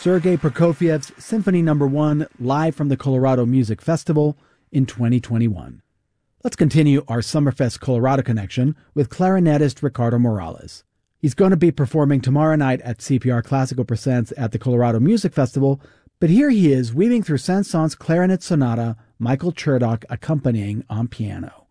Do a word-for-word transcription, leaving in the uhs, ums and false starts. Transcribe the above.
Sergei Prokofiev's Symphony Number One live from the Colorado Music Festival in twenty twenty-one. Let's continue our Summerfest Colorado connection with clarinetist Ricardo Morales. He's going to be performing tomorrow night at C P R Classical Presents at the Colorado Music Festival, but here he is weaving through Saint-Saëns' clarinet sonata, Michael Chertok accompanying on piano.